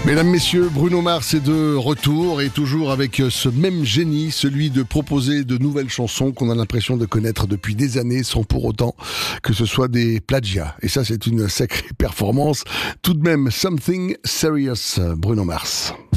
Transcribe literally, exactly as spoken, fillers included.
Mesdames, messieurs, Bruno Mars est de retour et toujours avec ce même génie, celui de proposer de nouvelles chansons qu'on a l'impression de connaître depuis des années sans pour autant que ce soit des plagiats. Et ça, c'est une sacrée performance. Tout de même, Something Serious, Bruno Mars.